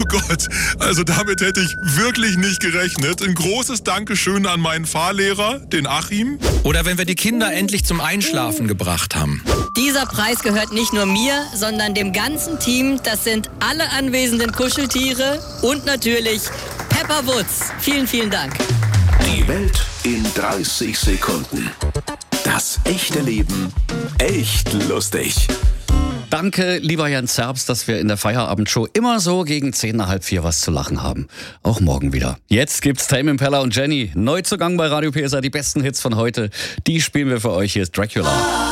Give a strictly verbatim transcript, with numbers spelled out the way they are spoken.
Gott, also damit hätte ich wirklich nicht gerechnet. Ein großes Dankeschön an meinen Fahrlehrer, den Achim. Oder wenn wir die Kinder endlich zum Einschlafen gebracht haben. Dieser Preis gehört nicht nur mir, sondern dem ganzen Team. Das sind alle anwesenden Kuscheltiere und natürlich Pepper Woods. Vielen, vielen Dank. Die Welt in dreißig Sekunden. Das echte Leben echt lustig. Danke, lieber Jan Zerbst, dass wir in der Feierabendshow immer so gegen zehn nach halb vier was zu lachen haben. Auch morgen wieder. Jetzt gibt's Tame Impala und Jenny. Neuzugang bei Radio P S A, die besten Hits von heute. Die spielen wir für euch. Hier ist Dracula.